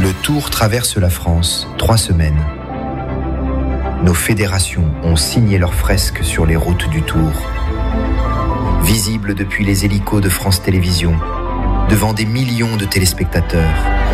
Le Tour traverse la France, 3 semaines. Nos fédérations ont signé leurs fresques sur les routes du Tour. Visibles depuis les hélicos de France Télévisions, devant des millions de téléspectateurs.